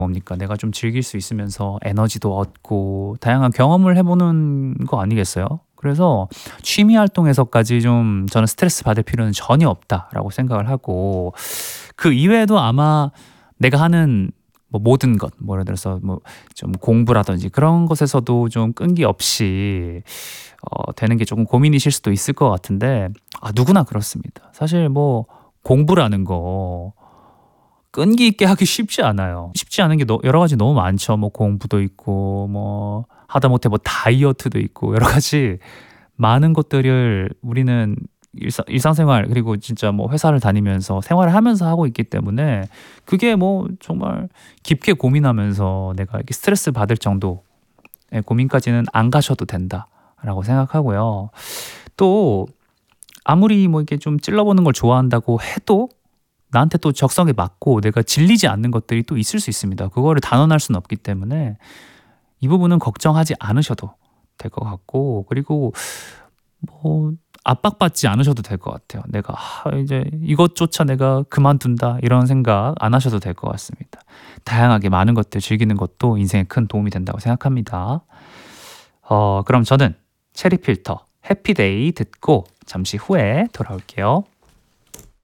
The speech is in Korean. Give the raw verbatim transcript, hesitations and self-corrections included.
뭡니까? 내가 좀 즐길 수 있으면서 에너지도 얻고 다양한 경험을 해보는 거 아니겠어요? 그래서 취미 활동에서까지 좀 저는 스트레스 받을 필요는 전혀 없다라고 생각을 하고 그 이외에도 아마 내가 하는 뭐 모든 것, 뭐 예를 들어서 뭐 좀 공부라든지 그런 것에서도 좀 끈기 없이 어, 되는 게 조금 고민이실 수도 있을 것 같은데 아, 누구나 그렇습니다. 사실 뭐 공부라는 거 끈기 있게 하기 쉽지 않아요. 쉽지 않은 게 너- 여러 가지 너무 많죠. 뭐 공부도 있고 뭐 하다못해 뭐 다이어트도 있고 여러 가지 많은 것들을 우리는 일상, 일상생활 그리고 진짜 뭐 회사를 다니면서 생활을 하면서 하고 있기 때문에 그게 뭐 정말 깊게 고민하면서 내가 이렇게 스트레스 받을 정도의 고민까지는 안 가셔도 된다라고 생각하고요. 또 아무리 뭐 이렇게 좀 찔러보는 걸 좋아한다고 해도 나한테 또 적성에 맞고 내가 질리지 않는 것들이 또 있을 수 있습니다. 그거를 단언할 수는 없기 때문에 이 부분은 걱정하지 않으셔도 될 것 같고 그리고 뭐 압박받지 않으셔도 될 것 같아요. 내가 아, 이제 이것조차 내가 그만둔다 이런 생각 안 하셔도 될 것 같습니다. 다양하게 많은 것들 즐기는 것도 인생에 큰 도움이 된다고 생각합니다. 어, 그럼 저는 체리 필터 해피데이 듣고 잠시 후에 돌아올게요.